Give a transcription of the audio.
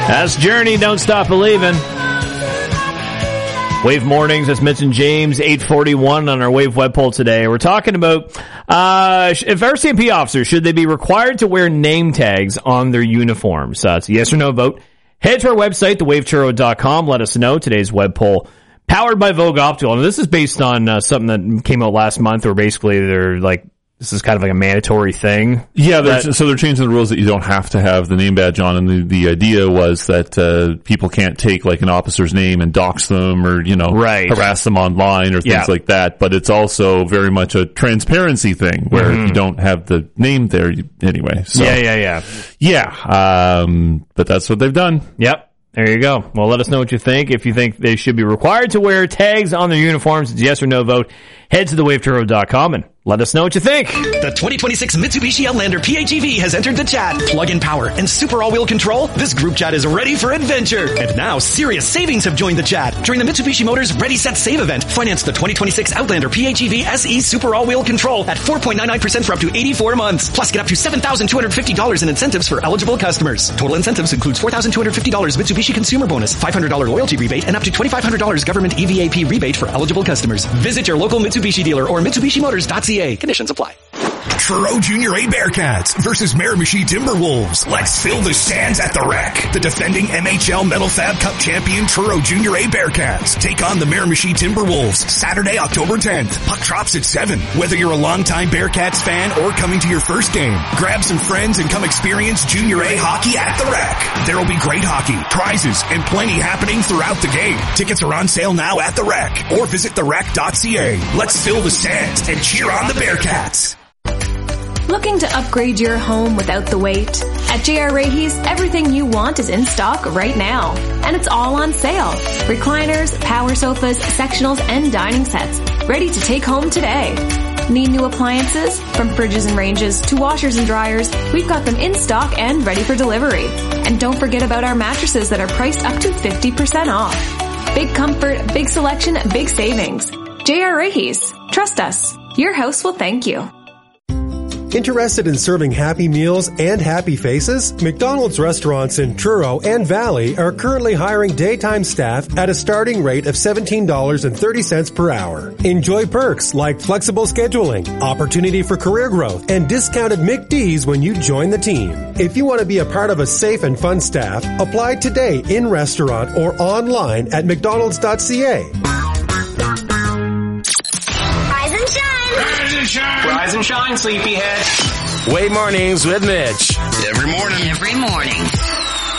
That's Journey, Don't Stop Believing. Wave Mornings, that's Mitch and James, 841 on our Wave web poll today. We're talking about if RCMP officers, should they be required to wear name tags on their uniforms? It's a yes or no vote. Head to our website, thewavechurro.com. Let us know. Today's web poll, powered by Vogue Optical. And this is based on something that came out last month, where basically they're like, this is kind of like a mandatory thing. Yeah, so they're changing the rules that you don't have to have the name badge on, and the idea was that people can't take like an officer's name and dox them or, harass them online or things like that. But it's also very much a transparency thing where you don't have the name there anyway. So, but that's what they've done. Yep. There you go. Well, let us know what you think. If you think they should be required to wear tags on their uniforms, it's yes or no vote. Head to thewavechurro.com and let us know what you think. The 2026 Mitsubishi Outlander PHEV has entered the chat. Plug-in power and super all-wheel control. This group chat is ready for adventure. And now, serious savings have joined the chat. During the Mitsubishi Motors Ready, Set, Save event, finance the 2026 Outlander PHEV SE Super All-Wheel Control at 4.99% for up to 84 months. Plus, get up to $7,250 in incentives for eligible customers. Total incentives includes $4,250 Mitsubishi Consumer Bonus, $500 loyalty rebate, and up to $2,500 government EVAP rebate for eligible customers. Visit your local Mitsubishi dealer or MitsubishiMotors.ca. Conditions apply. Truro Junior A Bearcats versus Miramichi Timberwolves. Let's fill the stands at the Rec. The defending MHL Metal Fab Cup champion Truro Junior A Bearcats take on the Miramichi Timberwolves Saturday, October 10th. Puck drops at 7. Whether you're a longtime Bearcats fan or coming to your first game, grab some friends and come experience Junior A hockey at the Rec. There will be great hockey, prizes, and plenty happening throughout the game. Tickets are on sale now at the Rec or visit therec.ca. Let's fill the stands and cheer on the Bearcats. Looking to upgrade your home without the wait? At J.R. Rahe's, everything you want is in stock right now. And it's all on sale. Recliners, power sofas, sectionals, and dining sets. Ready to take home today. Need new appliances? From fridges and ranges to washers and dryers, we've got them in stock and ready for delivery. And don't forget about our mattresses that are priced up to 50% off. Big comfort, big selection, big savings. J.R. Rahe's. Trust us. Your house will thank you. Interested in serving happy meals and happy faces? McDonald's restaurants in Truro and Valley are currently hiring daytime staff at a starting rate of $17.30 per hour. Enjoy perks like flexible scheduling, opportunity for career growth, and discounted McD's when you join the team. If you want to be a part of a safe and fun staff, apply today in restaurant or online at mcdonalds.ca. Rise and shine, sleepyhead. Wave Mornings with Mitch. Every morning.